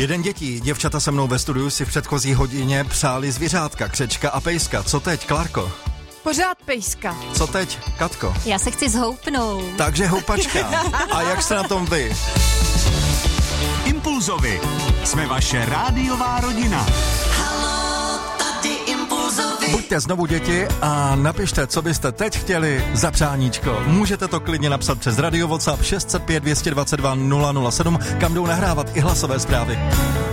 Jeden dětí, děvčata se mnou ve studiu si v předchozí hodině přáli zvířátka, křečka a pejska. Co teď, Klárko? Pořád pejska. Co teď, Katko? Já se chci zhoupnout. Takže houpačka. A jak se na tom vy? Impulzovi. Jsme vaše rádiová rodina. Buďte znovu děti a napište, co byste teď chtěli za přáníčko. Můžete to klidně napsat přes Radio WhatsApp 605 222 007, kam jdou nahrávat i hlasové zprávy.